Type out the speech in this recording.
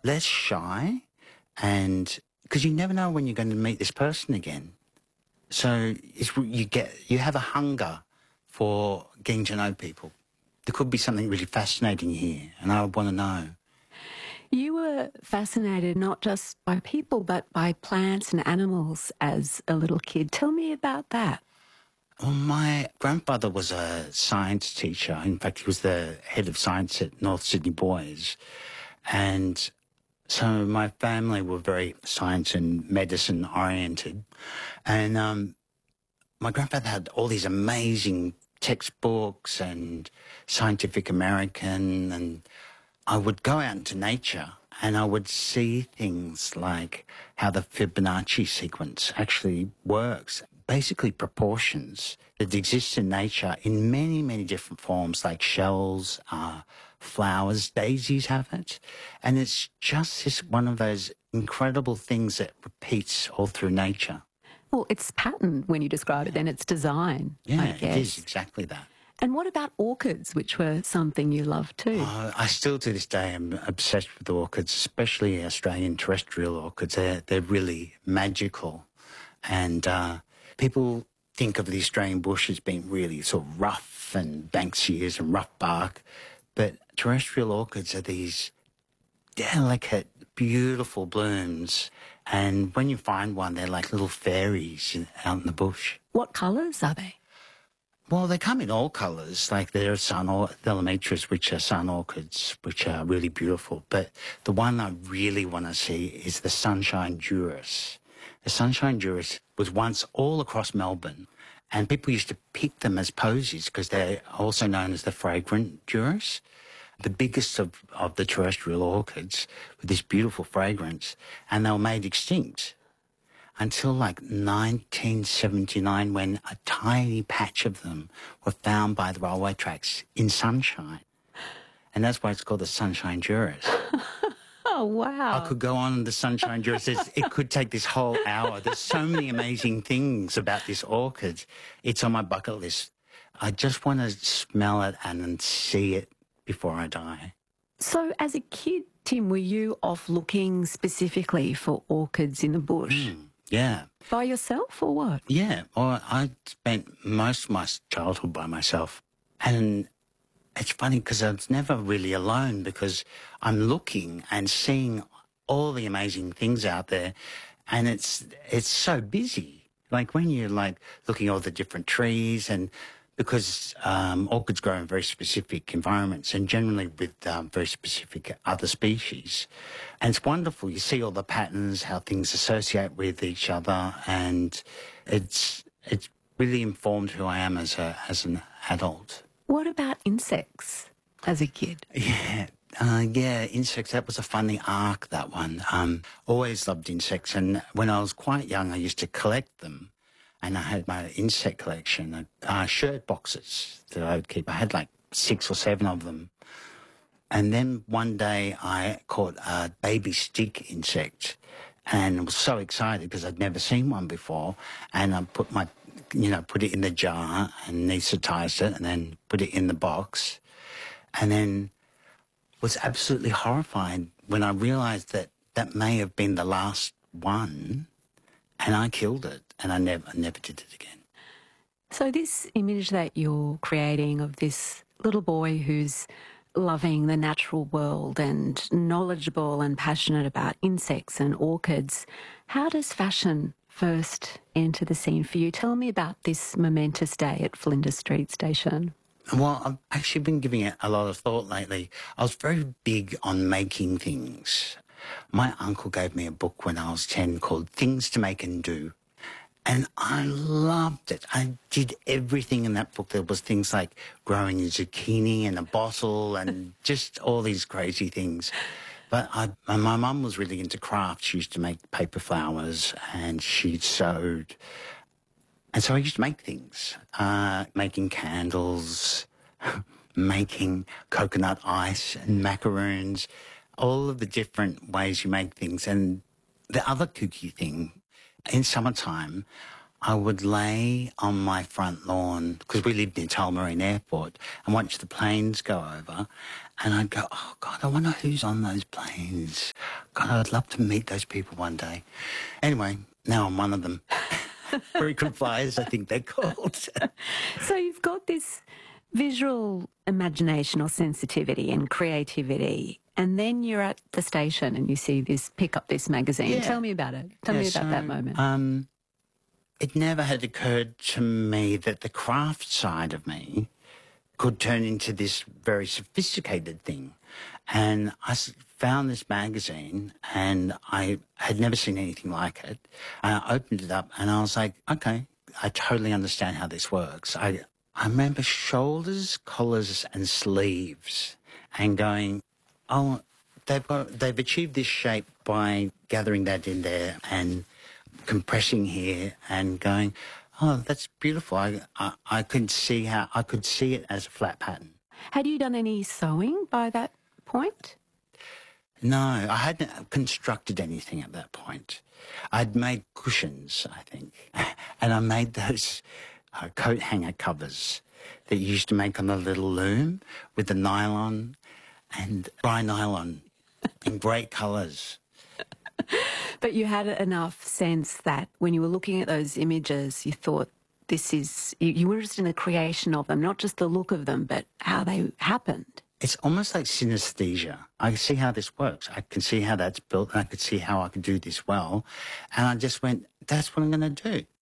less shy, and because you never know when you're going to meet this person again. So you have a hunger for getting to know people. There could be something really fascinating here, and I would want to know. You were fascinated not just by people but by plants and animals as a little kid. Tell me about that. Well, my grandfather was a science teacher. In fact, he was the head of science at North Sydney Boys. And so my family were very science and medicine oriented. And my grandfather had all these amazing textbooks and Scientific American, and I would go out into nature and I would see things like how the Fibonacci sequence actually works. Basically proportions that exist in nature in many, many different forms, like shells, flowers, daisies have it. And it's just this one of those incredible things that repeats all through nature. Well, it's pattern when you describe it, then it's design, Yeah, I guess. it is exactly that. And what about orchids, which were something you loved too? I still to this day am obsessed with orchids, especially Australian terrestrial orchids. They're really magical. And people think of the Australian bush as being really sort of rough and Banksias and rough bark, but terrestrial orchids are these delicate, beautiful blooms, and when you find one, they're like little fairies out in the bush. What colours are they? Well, they come in all colours, like there are Thelamitras, which are sun orchids, which are really beautiful, but the one I really want to see is the Sunshine Juris. The Sunshine Juris was once all across Melbourne, and people used to pick them as posies because they're also known as the fragrant Juris, the biggest of the terrestrial orchids with this beautiful fragrance, and they were made extinct until like 1979 when a tiny patch of them were found by the railway tracks in sunshine. And that's why it's called the Sunshine Juris. Oh, wow. I could go on the Sunshine Juris. It could take this whole hour. There's so many amazing things about this orchid. It's on my bucket list. I just want to smell it and then see it before I die. So as a kid, Tim, were you off looking specifically for orchids in the bush? Yeah. By yourself or what? Yeah. Well, I spent most of my childhood by myself. And it's funny because I was never really alone because I'm looking and seeing all the amazing things out there, and it's so busy. Like when you're like looking at all the different trees, and because orchids grow in very specific environments and generally with very specific other species. And it's wonderful. You see all the patterns, how things associate with each other, and it's really informed who I am as an adult. What about insects as a kid? Yeah. Insects, that was a funny arc, that one. Always loved insects, and when I was quite young, I used to collect them. And I had my insect collection, shirt boxes that I would keep. I had like 6 or 7 of them. And then one day I caught a baby stick insect and was so excited because I'd never seen one before. And I put it in the jar and anaesthetized it and then put it in the box. And then was absolutely horrified when I realized that that may have been the last one, and I killed it, and I never did it again. So this image that you're creating of this little boy who's loving the natural world and knowledgeable and passionate about insects and orchids, how does fashion first enter the scene for you? Tell me about this momentous day at Flinders Street Station. Well, I've actually been giving it a lot of thought lately. I was very big on making things. My uncle gave me a book when I was 10 called Things to Make and Do. And I loved it. I did everything in that book. There was things like growing a zucchini in a bottle and just all these crazy things. But my mum was really into craft. She used to make paper flowers and she sewed. And so I used to make things, making candles, making coconut ice and macaroons, all of the different ways you make things. And the other kooky thing, in summertime, I would lay on my front lawn, because we lived near Tullamarine Airport, and watch the planes go over. And I'd go, oh, God, I wonder who's on those planes. God, I'd love to meet those people one day. Anyway, now I'm one of them. Frequent flyers, I think they're called. So you've got this visual imagination or sensitivity and creativity, and then you're at the station and you see this, pick up this magazine. Yeah. Tell me about it. Tell me about that moment. It never had occurred to me that the craft side of me could turn into this very sophisticated thing. And I found this magazine and I had never seen anything like it. And I opened it up and I was like, okay, I totally understand how this works. I remember shoulders, collars and sleeves and going, oh, they've achieved this shape by gathering that in there and compressing here and going, oh, that's beautiful. I could see it as a flat pattern. Had you done any sewing by that point? No, I hadn't constructed anything at that point. I'd made cushions, I think, and I made those coat hanger covers that you used to make on the little loom with the nylon and dry nylon in great colours. But you had enough sense that when you were looking at those images, you thought you were interested in the creation of them, not just the look of them, but how they happened. It's almost like synesthesia. I can see how this works. I can see how that's built, and I could see how I could do this well. And I just went, that's what I'm going to do.